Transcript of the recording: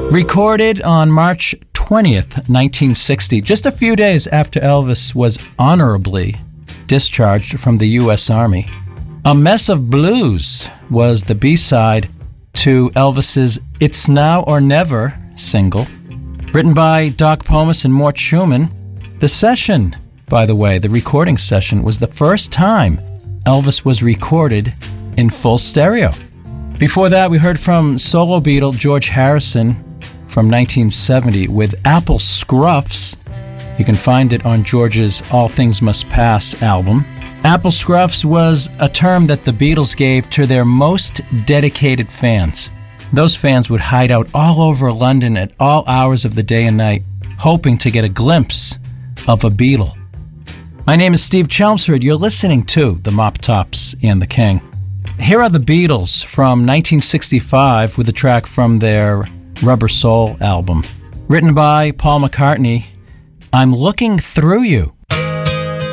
Recorded on March 20th, 1960, just a few days after Elvis was honorably discharged from the U.S. Army. A Mess of Blues was the B-side to Elvis's It's Now or Never single, written by Doc Pomus and Mort Schumann. The session, by the way, the recording session, was the first time Elvis was recorded in full stereo. Before that, we heard from solo Beatle George Harrison from 1970 with Apple Scruffs. You can find it on George's All Things Must Pass album. Apple Scruffs was a term that the Beatles gave to their most dedicated fans. Those fans would hide out all over London at all hours of the day and night, hoping to get a glimpse of a Beatle. My name is Steve Chelmsford. You're listening to The Mop Tops and the King. Here are the Beatles from 1965 with a track from their Rubber Soul album. Written by Paul McCartney, I'm Looking Through You.